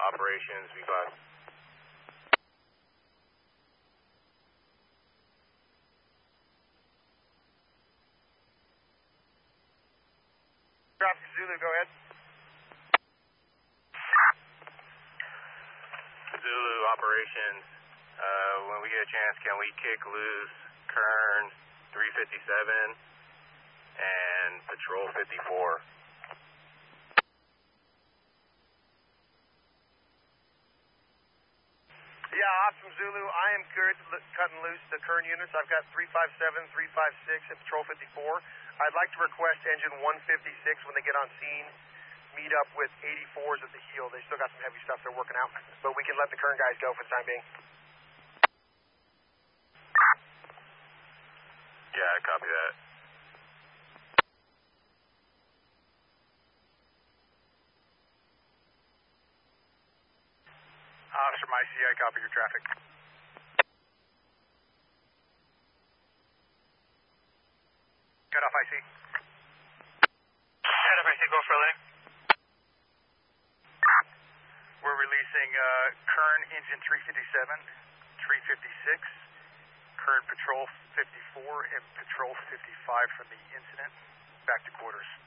operations, V5. Traffic Zulu, go ahead. Zulu operations, when we get a chance, can we kick loose Kern 357 and Patrol 54? Yeah, Awesome Zulu, I am good cutting loose the Kern units. I've got 357, 356, and Patrol 54. I'd like to request engine 156 when they get on scene, meet up with 84s at the heel. They still got some heavy stuff they're working out, but we can let the Kern guys go for the time being. Yeah, copy that. Officer ICI, copy your traffic. Cut off IC. Cut off IC, go for landing. We're releasing Kern engine 357, 356, Kern Patrol 54, and Patrol 55 from the incident. Back to quarters.